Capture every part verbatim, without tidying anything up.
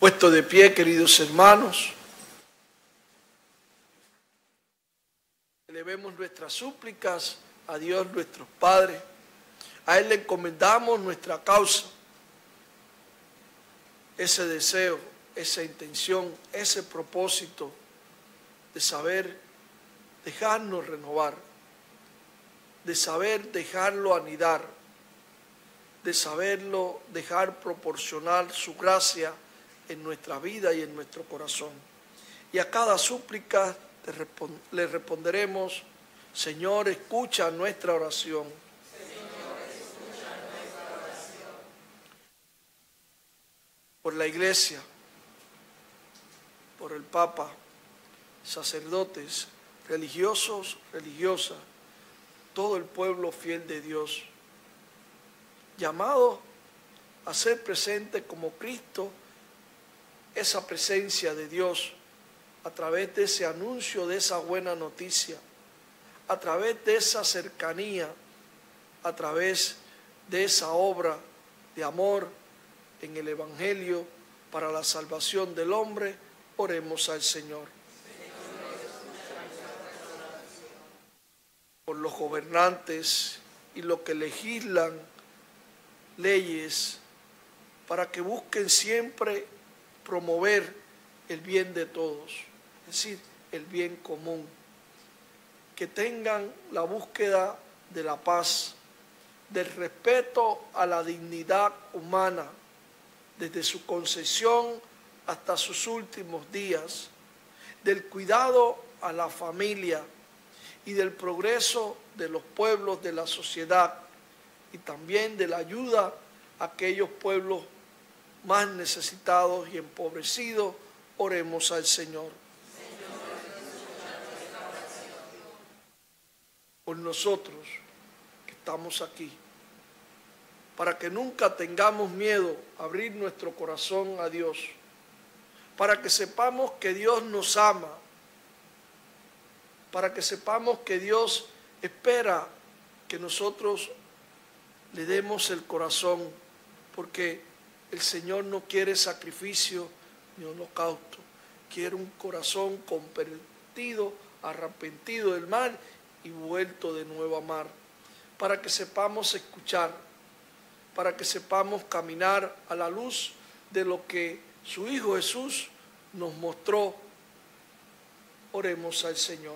Puesto de pie, queridos hermanos, elevemos nuestras súplicas a Dios nuestro Padre. A Él le encomendamos nuestra causa, ese deseo, esa intención, ese propósito de saber dejarnos renovar, de saber dejarlo anidar, de saberlo dejar proporcionar su gracia en nuestra vida y en nuestro corazón. Y a cada súplica le responderemos: Señor, escucha nuestra oración. Señor, escucha nuestra oración. Por la Iglesia, por el Papa, sacerdotes, religiosos, religiosas, todo el pueblo fiel de Dios, llamado a ser presente como Cristo, esa presencia de Dios a través de ese anuncio de esa buena noticia, a través de esa cercanía, a través de esa obra de amor en el Evangelio para la salvación del hombre. Oremos al Señor. Por los gobernantes y los que legislan leyes para que busquen siempre promover el bien de todos, es decir, el bien común, que tengan la búsqueda de la paz, del respeto a la dignidad humana, desde su concepción hasta sus últimos días, del cuidado a la familia y del progreso de los pueblos de la sociedad, y también de la ayuda a aquellos pueblos más necesitados y empobrecidos. Oremos al Señor. Por nosotros que estamos aquí, para que nunca tengamos miedo a abrir nuestro corazón a Dios, para que sepamos que Dios nos ama, para que sepamos que Dios espera que nosotros le demos el corazón, porque el Señor no quiere sacrificio ni holocausto, quiere un corazón convertido, arrepentido del mal y vuelto de nuevo a amar, para que sepamos escuchar, para que sepamos caminar a la luz de lo que su Hijo Jesús nos mostró. Oremos al Señor.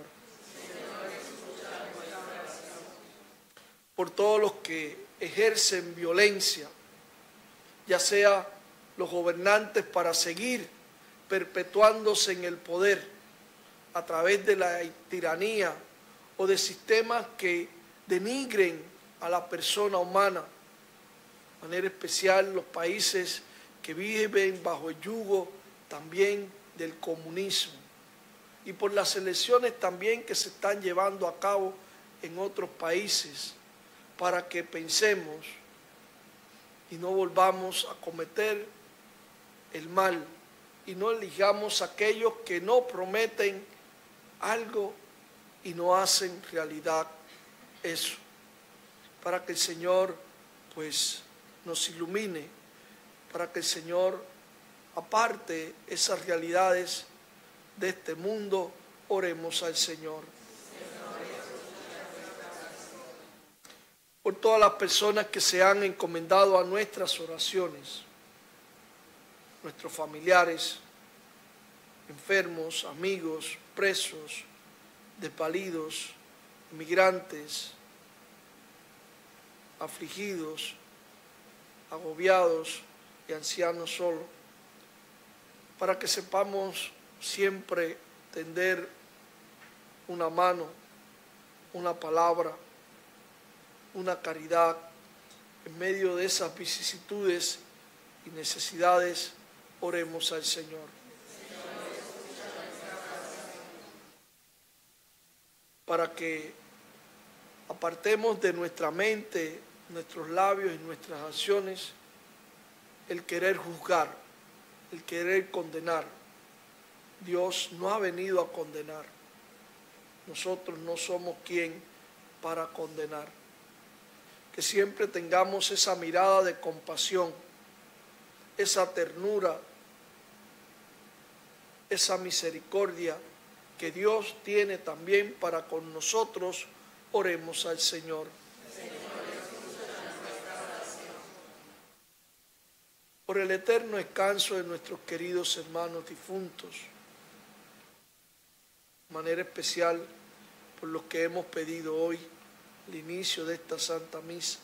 Por todos los que ejercen violencia, ya sea los gobernantes para seguir perpetuándose en el poder a través de la tiranía o de sistemas que denigren a la persona humana, de manera especial los países que viven bajo el yugo también del comunismo, y por las elecciones también que se están llevando a cabo en otros países, para que pensemos y no volvamos a cometer el mal y no elijamos a aquellos que no prometen algo y no hacen realidad eso, para que el Señor pues nos ilumine, para que el Señor aparte esas realidades de este mundo. Oremos al Señor. Por todas las personas que se han encomendado a nuestras oraciones, nuestros familiares, enfermos, amigos, presos, desvalidos, inmigrantes, afligidos, agobiados y ancianos solos, para que sepamos siempre tender una mano, una palabra, una caridad en medio de esas vicisitudes y necesidades. Oremos al Señor. Para que apartemos de nuestra mente, nuestros labios y nuestras acciones el querer juzgar, el querer condenar. Dios no ha venido a condenar. Nosotros no somos quien para condenar. Que siempre tengamos esa mirada de compasión, esa ternura esa misericordia que Dios tiene también para con nosotros, oremos al Señor. Por el eterno descanso de nuestros queridos hermanos difuntos, de manera especial por los que hemos pedido hoy el inicio de esta Santa Misa,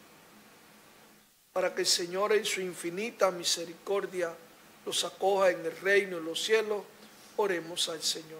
para que el Señor en su infinita misericordia los acoja en el reino de los cielos, oremos al Señor.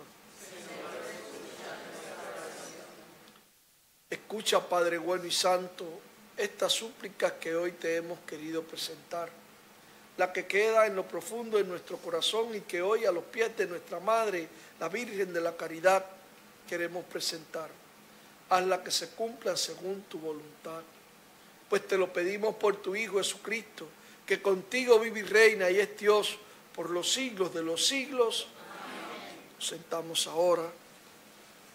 Escucha, Padre bueno y santo, estas súplicas que hoy te hemos querido presentar, la que queda en lo profundo de nuestro corazón y que hoy a los pies de nuestra Madre, la Virgen de la Caridad, queremos presentar. Hazla que se cumpla según tu voluntad. Pues te lo pedimos por tu Hijo Jesucristo, que contigo vive y reina y es Dios por los siglos de los siglos. Amén. Nos sentamos ahora.